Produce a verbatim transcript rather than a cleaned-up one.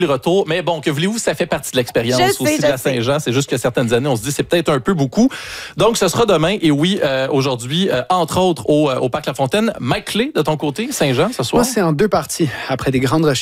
le retour. Mais bon, que voulez-vous, ça fait partie de l'expérience Je aussi sais, de la je sais. Saint-Jean. C'est juste que certaines années, on se dit c'est peut-être un peu beaucoup. Donc, ce sera demain. Et oui, euh, aujourd'hui, euh, entre autres, au, au Parc La Fontaine. Mike Clé, de ton côté, Saint-Jean, ce soir? Moi, c'est en deux parties. Après des grandes recherches,